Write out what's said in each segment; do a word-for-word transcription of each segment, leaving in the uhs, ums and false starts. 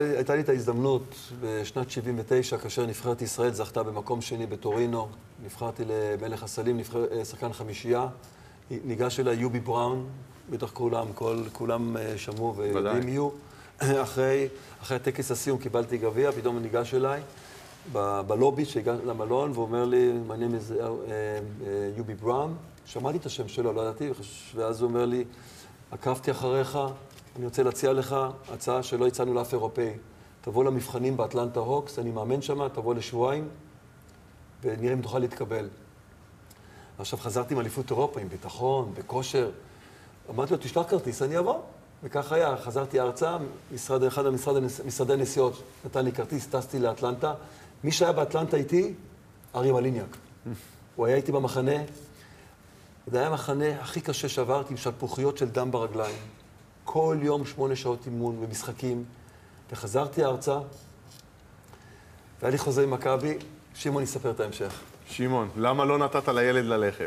הייתה לי את ההזדמנות בשנת שבעים ותשע, כאשר נבחרת ישראל זכתה במקום שני בטורינו. נבחרתי למלך הסלים, נבחר, שחקן חמישייה. ניגש אליי יובי בראון, בטח כולם, כל, כולם שמעו ויודעים יהיו. אחרי, אחרי הטקס הסיום קיבלתי גביע, פתאום הוא ניגש אליי ב- בלובי שהגעתי למלון, ואומר לי, מעניין איזה יובי בראון. שמעתי את השם שלו, לא ידעתי, ואז הוא אומר לי, עקבתי אחריך, אני רוצה להציע לך הצעה שלא הצענו לאף אירופאי. תבוא למבחנים באטלנטה הוקס, אני מאמן שם, תבוא לשבועיים, ונראה אם תוכל להתקבל. עכשיו חזרתי עם אליפות אירופה, עם ביטחון, בכושר. אמרתי לו, תשלח כרטיס, אני אבוא. וכך היה, חזרתי ארצה, משרד אחד המשרד, משרדי נסיעות נתן לי כרטיס, טסתי לאטלנטה. מי שהיה באטלנטה איתי, אריה מליניאק. הוא היה איתי במחנה. זה היה המחנה הכי קשה שעברתי, עם שלפוחיות של דם ברגליים. כל יום שמונה שעות אימון ומשחקים. וחזרתי ארצה, והיה לי חוזה עם מכבי. שמעון יספר את ההמשך. שמעון, למה לא נתת לילד ללכת?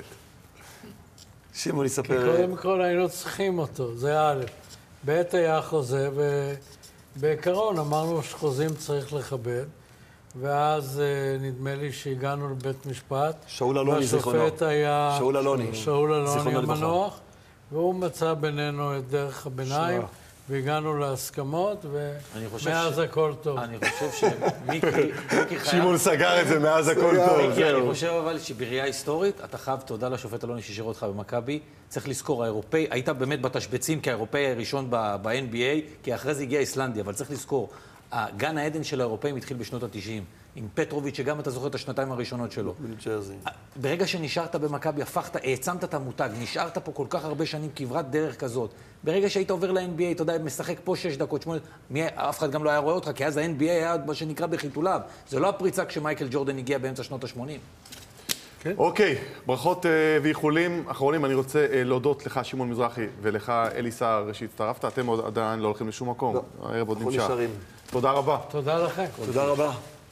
שמעון יספר... כי קודם כל היינו צריכים אותו, זה א'. ב' היה חוזה, ובעיקרון אמרנו שחוזים צריך לכבד, ואז נדמה לי שהגענו לבית משפט. שאול אלוני, זיכרונו. והשופט היה... שאול אלוני. שאול אלוני המנוח, והוא מצא בינינו את דרך הביניים, והגענו להסכמות, ומאז הכל טוב. אני חושב שמיקי חייב... שמעון סגר את זה, מאז הכל טוב. מיקי, אני חושב אבל שבראייה היסטורית, אתה חייב תודה לשופט אלוני שהשאיר אותך במכבי. צריך לזכור, האירופאי, היית באמת בתשבצים כהאירופאי הראשון ב-אן בי איי, כי אחרי זה הגיע איסלנדיה, אבל צריך לזכור, גן העדן של האירופאים התחיל בשנות ה-תשעים, עם פטרוביץ', שגם אתה זוכר את השנתיים הראשונות שלו. בניו-ג'רזי. ברגע שנשארת במכבי, הפכת, העצמת את המותג, נשארת פה כל כך הרבה שנים כברת דרך כזאת. ברגע שהיית עובר ל-אן בי איי, אתה יודע, משחק פה שש דקות, שמונה, מי, אף אחד גם לא היה רואה אותך, כי אז ה-אן בי איי היה מה שנקרא בחיתוליו. זה לא הפריצה כשמייקל ג'ורדן הגיע באמצע שנות ה-שמונים. אוקיי, ברכות ואיחולים אחרונים. אני רוצה להודות לך, שמעון מזרחי, ולך, אלי סער, שהצטרפת. אתם עדיין לא הולכים לשום מקום. הערב עוד נמשך. תודה רבה. תודה לכם. תודה רבה.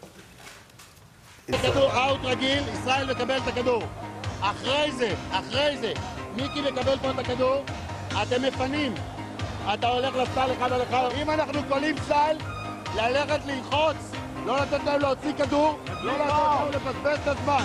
כדור אאוט רגיל, ישראל מקבל את הכדור. אחרי זה, אחרי זה, מיקי מקבל פה את הכדור, אתם מפנים. אתה הולך לסל אחד על אחד. אם אנחנו קולים סל, ללכת ללחוץ, לא לתת להם להוציא כדור, לא לתת להם לפספס את הזמן.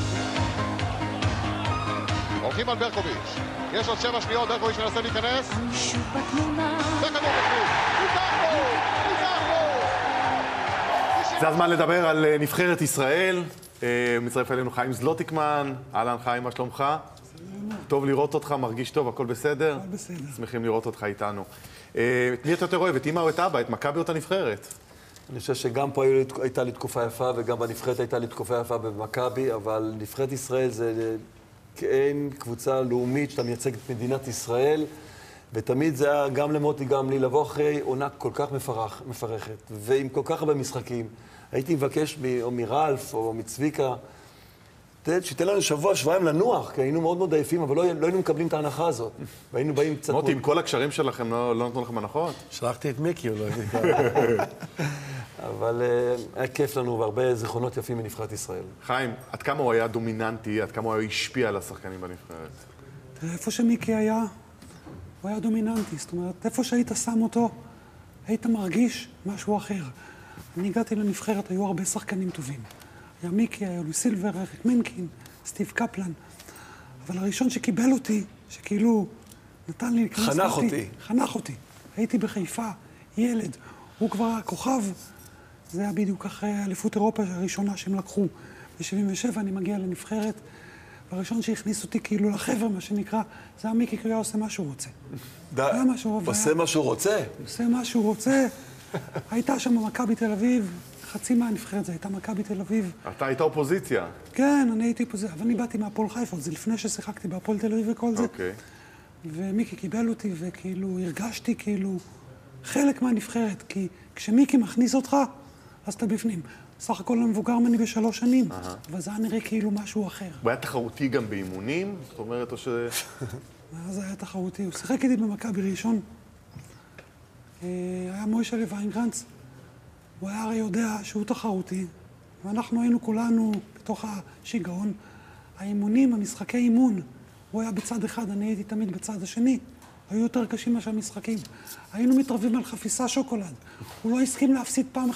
הולכים על ברקוביץ'. יש עוד שבע שניות, ברקוביץ' מנסה להיכנס. וכדור בחוץ. ניצחנו! ניצחנו! זה הזמן לדבר על נבחרת ישראל. מצטרף אלינו חיים זלוטיקמן. אהלן חיים, מה שלומך? טוב לראות אותך, מרגיש טוב, הכל בסדר? הכל בסדר. שמחים לראות אותך איתנו. את מי אתה יותר אוהב, את אמא או את אבא, את מכבי או את הנבחרת? אני חושב שגם פה הייתה לי תקופה יפה, וגם בנבחרת הייתה לי תקופה יפה במכבי, אבל נבחרת ישראל זה כאין קבוצה לאומית שאתה מייצג את מדינת ישראל, ותמיד זה היה גם למוטי, גם לי, לבוא אחרי עונה כל כך מפרח, מפרכת, ועם כל כך הרבה משחקים. הייתי מבקש או מרלף או מצביקה, שתן לנו שבוע, שבועיים לנוח, כי היינו מאוד מאוד עייפים, אבל לא, לא היינו מקבלים את ההנחה הזאת. והיינו באים קצת... מוטי, עם כל הקשרים שלכם לא, לא נתנו לכם הנחות? שלחתי את מיקי, אולי. אבל uh, היה כיף לנו והרבה זיכרונות יפים מנבחרת ישראל. חיים, עד כמה הוא היה דומיננטי, עד כמה הוא השפיע על השחקנים בנבחרת? תראה, איפה שמיקי היה, הוא היה דומיננטי. זאת אומרת, איפה שהיית שם אותו, היית מרגיש משהו אחר. אני הגעתי לנבחרת, היו הרבה שחקנים טובים. היה מיקי, היה לואי סילבר, אריק מנקין, סטיב קפלן. אבל הראשון שקיבל אותי, שכאילו נתן לי להיכנס... חנך אותי. חנך אותי. הייתי בחיפה, ילד. הוא כבר הכוכב. זה היה בדיוק אחרי אליפות אירופה הראשונה שהם לקחו. ב-שבעים ושבע אני מגיע לנבחרת, והראשון שהכניס אותי כאילו לחבר, מה שנקרא, זה היה מיקי, כי הוא היה עושה מה שהוא רוצה. היה משהו... עושה מה שהוא רוצה? עושה מה שהוא רוצה. הייתה שם מכבי תל אביב, חצי מהנבחרת זה הייתה מכבי תל אביב. אתה היית אופוזיציה. כן, אני הייתי אופוזיציה, אבל אני באתי מהפועל חיפה, זה לפני ששיחקתי בהפועל תל אביב וכל זה. אוקיי. ומיקי קיבל אותי, וכאילו הרגשתי כאילו חלק מהנבחרת, כי כשמיקי מכניס אותך, אז אתה בפנים. סך הכל המבוגר ממני בשלוש שנים, אבל זה היה נראה כאילו משהו אחר. הוא היה תחרותי גם באימונים? זאת אומרת, או ש... אז היה תחרותי, הוא שיחק איתי במכבי ראשון. היה מוישלה ויינגרנץ, הוא היה הרי יודע שהוא תחרותי, ואנחנו היינו כולנו בתוך השיגעון. האימונים, המשחקי אימון, הוא היה בצד אחד, אני הייתי תמיד בצד השני. היו יותר קשים מאשר משחקים. היינו מתרבים על חפיסה שוקולד. הוא לא הסכים להפסיד פעם